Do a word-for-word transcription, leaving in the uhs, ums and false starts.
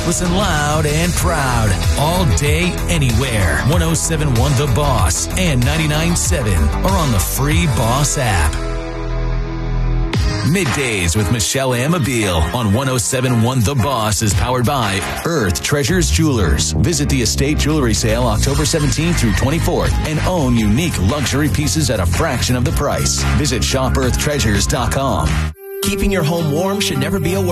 Listen loud and proud. All day, anywhere. ten seventy-one The Boss and ninety-nine point seven are on the free Boss app. Middays with Michelle Amabile on ten seventy-one The Boss is powered by Earth Treasures Jewelers. Visit the estate jewelry sale October seventeenth through twenty-fourth and own unique luxury pieces at a fraction of the price. Visit shop earth treasures dot com. Keeping your home warm should never be a worry.